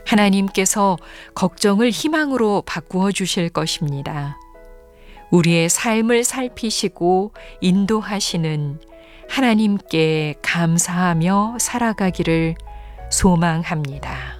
하나님께서 걱정을 희망으로 바꾸어 주실 것입니다. 우리의 삶을 살피시고 인도하시는 하나님께 감사하며 살아가기를 소망합니다.